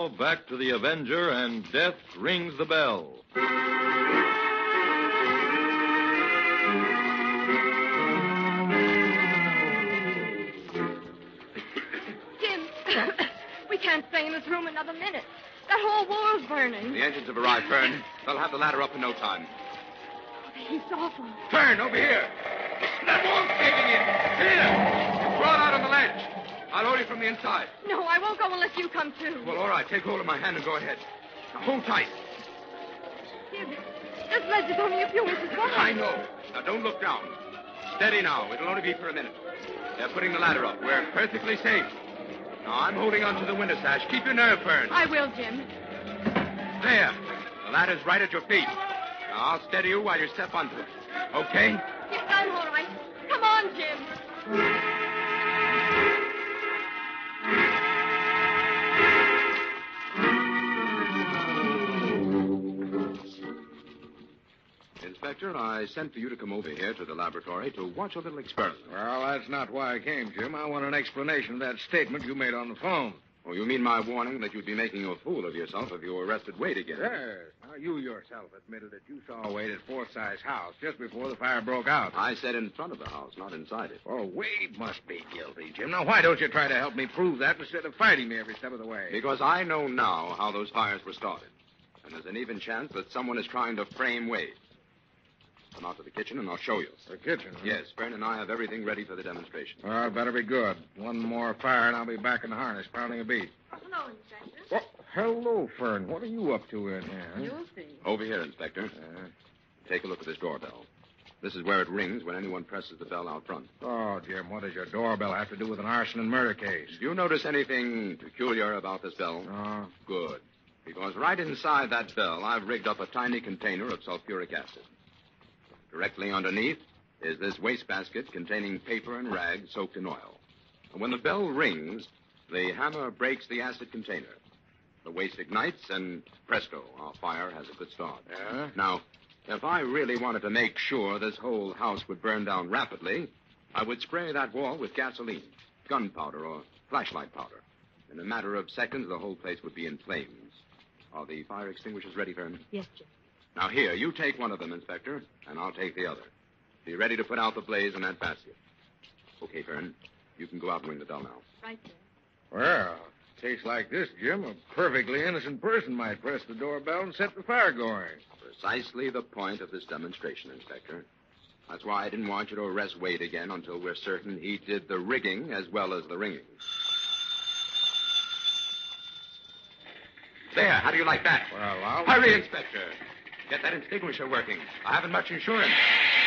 now, back to the Avenger and Death Rings the Bell. Jim, we can't stay in this room another minute. That whole world's burning. The engines have arrived, Fern. They'll have the ladder up in no time. He's awful. Fern, over here. That wall's caving in. Here. Crawl out on the ledge. I'll hold you from the inside. No, I won't go unless you come too. Well, all right. Take hold of my hand and go ahead. Now, hold tight. Jim, this ledge is only a few inches wide. I know. Now, don't look down. Steady now. It'll only be for a minute. They're putting the ladder up. We're perfectly safe. Now, I'm holding onto the window sash. Keep your nerve, Fern. I will, Jim. There. The ladder's right at your feet. Now, I'll steady you while you step onto it. Okay? Jim, I'm all right. Come on, Jim. Inspector, I sent for you to come over here to the laboratory to watch a little experiment. Well, that's not why I came, Jim. I want an explanation of that statement you made on the phone. Oh, you mean my warning that you'd be making a fool of yourself if you arrested Wade again? Yes. Now, you yourself admitted that you saw Wade at Forsyth's house just before the fire broke out. I said in front of the house, not inside it. Oh, Wade must be guilty, Jim. Now, why don't you try to help me prove that instead of fighting me every step of the way? Because I know now how those fires were started. And there's an even chance that someone is trying to frame Wade. Come out to the kitchen and I'll show you. The kitchen? Huh? Yes, Fern and I have everything ready for the demonstration. Well, better be good. One more fire and I'll be back in the harness, pounding a beat. Hello, Inspector. Well, hello, Fern. What are you up to in here? You'll see. Over here, Inspector. Take a look at this doorbell. This is where it rings when anyone presses the bell out front. Oh, Jim, what does your doorbell have to do with an arson and murder case? Do you notice anything peculiar about this bell? No. Good. Because right inside that bell, I've rigged up a tiny container of sulfuric acid. Directly underneath is this wastebasket containing paper and rags soaked in oil. And when the bell rings, the hammer breaks the acid container. The waste ignites, and presto, our fire has a good start. Yeah? Now, if I really wanted to make sure this whole house would burn down rapidly, I would spray that wall with gasoline, gunpowder, or flashlight powder. In a matter of seconds, the whole place would be in flames. Are the fire extinguishers ready, Fern? Yes, Jim. Now, here, you take one of them, Inspector, and I'll take the other. Be ready to put out the blaze in that basket. Okay, Fern, you can go out and ring the bell now. Right, Jim. Well, in a case like this, Jim, a perfectly innocent person might press the doorbell and set the fire going. Precisely the point of this demonstration, Inspector. That's why I didn't want you to arrest Wade again until we're certain he did the rigging as well as the ringing. There, how do you like that? Well, I'll... Hurry, Inspector. Get that extinguisher working. I haven't much insurance.